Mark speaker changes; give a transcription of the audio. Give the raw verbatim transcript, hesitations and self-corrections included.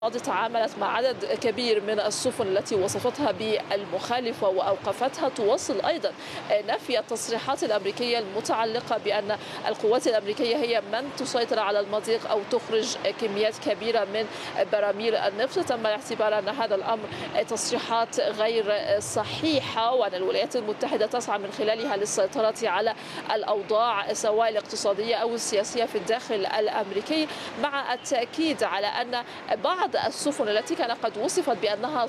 Speaker 1: تعاملت مع عدد كبير من السفن التي وصفتها بالمخالفة وأوقفتها، تواصل أيضا نفي التصريحات الأمريكية المتعلقة بأن القوات الأمريكية هي من تسيطر على المضيق أو تخرج كميات كبيرة من براميل النفط. تم الاعتبار أن هذا الأمر تصريحات غير صحيحة، وأن الولايات المتحدة تسعى من خلالها للسيطرة على الأوضاع سواء الاقتصادية أو السياسية في الداخل الأمريكي، مع التأكيد على أن بعض السفن التي كان قد وصفت بأنها